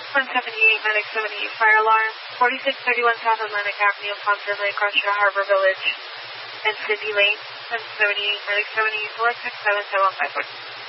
178, Medic 78, fire alarm. 4631 South Atlantic Avenue, Ponce Lake, Garcia Harbor Village, and Cindy Lane. 178, Medic 78, 467 7154.